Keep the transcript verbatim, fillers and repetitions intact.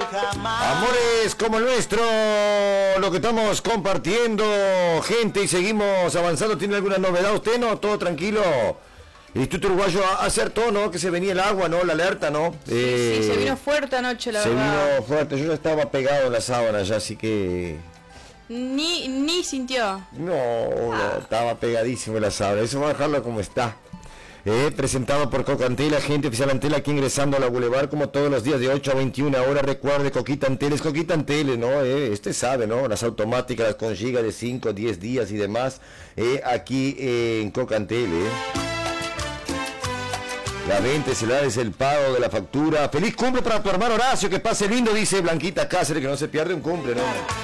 Amores como el nuestro, lo que estamos compartiendo, gente, y seguimos avanzando. ¿Tiene alguna novedad usted, no? ¿Todo tranquilo? El Instituto Uruguayo acertó, ¿no? Que se venía el agua, ¿no? La alerta, ¿no? Sí, eh, sí, se vino fuerte anoche, la se verdad. Se vino fuerte, yo ya estaba pegado en la sábana ya, así que... Ni, ni sintió. No, no, estaba pegadísimo en la sábana, eso va a dejarlo como está. Eh, presentado por Coca Antela, agente oficial Antela, aquí ingresando a la Boulevard como todos los días de ocho a veintiuna horas. Recuerde, Coquita Anteles, Coquita Anteles, ¿no? Eh, este sabe, ¿no? Las automáticas, las con giga de cinco, diez días y demás, eh, aquí eh, en Coca Antela, eh. La venta se da desde el pago de la factura. Feliz cumple para tu hermano Horacio, que pase lindo, dice Blanquita Cáceres, que no se pierde un cumple, ¿no?